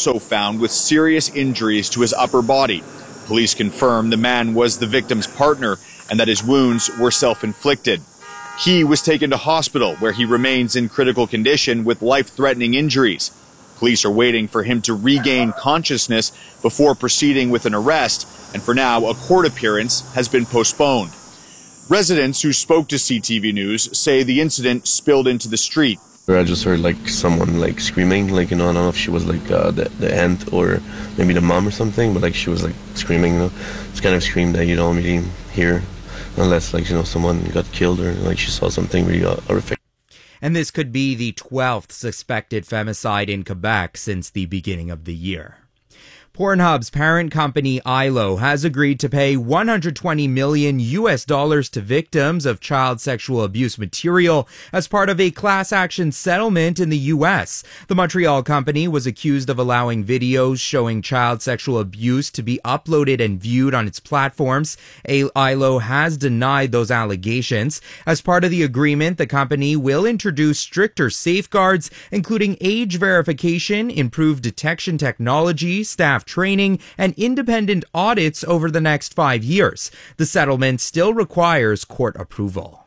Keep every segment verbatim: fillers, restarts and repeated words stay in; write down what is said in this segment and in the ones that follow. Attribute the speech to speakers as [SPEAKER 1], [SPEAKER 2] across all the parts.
[SPEAKER 1] also found with serious injuries to his upper body. Police confirm the man was the victim's partner and that his wounds were self-inflicted. He was taken to hospital where he remains in critical condition with life-threatening injuries. Police are waiting for him to regain consciousness before proceeding with an arrest, and for now, a court appearance has been postponed. Residents who spoke to C T V News say the incident spilled into the street.
[SPEAKER 2] I just heard like someone like screaming, like, you know, I don't know if she was like uh, the, the aunt or maybe the mom or something, but like she was like screaming, you know. It's kind of scream that you don't really hear unless like, you know, someone got killed or like she saw something really uh, horrific.
[SPEAKER 3] And this could be the twelfth suspected femicide in Quebec since the beginning of the year. Pornhub's parent company I L O has agreed to pay one hundred twenty million U S dollars to victims of child sexual abuse material as part of a class action settlement in the U S. The Montreal company was accused of allowing videos showing child sexual abuse to be uploaded and viewed on its platforms. I L O has denied those allegations. As part of the agreement, the company will introduce stricter safeguards, including age verification, improved detection technology, staff training, and independent audits over the next five years. The settlement still requires court approval.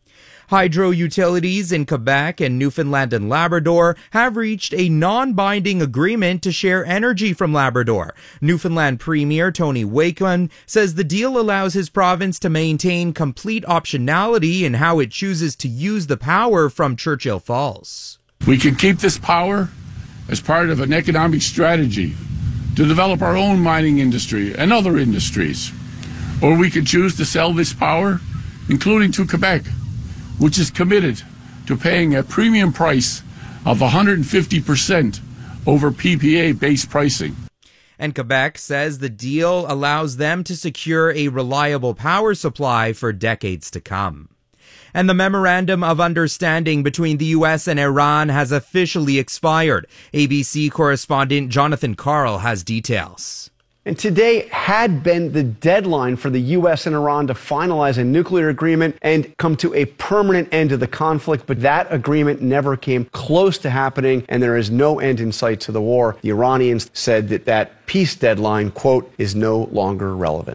[SPEAKER 3] Hydro utilities in Quebec and Newfoundland and Labrador have reached a non-binding agreement to share energy from Labrador. Newfoundland Premier Tony Wakeman says the deal allows his province to maintain complete optionality in how it chooses to use the power from Churchill Falls.
[SPEAKER 4] We can keep this power as part of an economic strategy to develop our own mining industry and other industries. Or we could choose to sell this power, including to Quebec, which is committed to paying a premium price of one hundred fifty percent over P P A-based pricing.
[SPEAKER 3] And Quebec says the deal allows them to secure a reliable power supply for decades to come. And the Memorandum of Understanding between the U S and Iran has officially expired. A B C correspondent Jonathan Karl has details.
[SPEAKER 5] And today had been the deadline for the U S and Iran to finalize a nuclear agreement and come to a permanent end to the conflict. But that agreement never came close to happening, and there is no end in sight to the war. The Iranians said that that peace deadline, quote, is no longer relevant.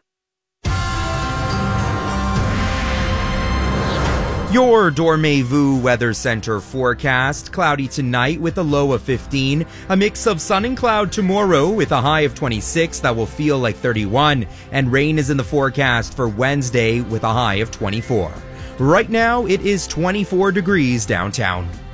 [SPEAKER 3] Your Dormez-vous Weather Center forecast: cloudy tonight with a low of fifteen, a mix of sun and cloud tomorrow with a high of twenty-six that will feel like thirty-one, and rain is in the forecast for Wednesday with a high of twenty-four. Right now it is twenty-four degrees downtown.